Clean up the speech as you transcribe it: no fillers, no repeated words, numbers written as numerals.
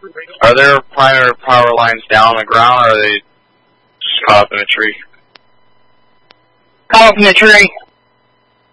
Are there primary power lines down on the ground, or are they just caught up in a tree? Caught up in a tree.